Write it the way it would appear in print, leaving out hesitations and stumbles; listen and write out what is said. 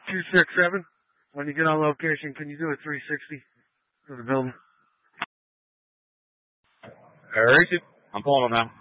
267. When you get on location, can you do a 360 to the building? Alright. I'm pulling them now.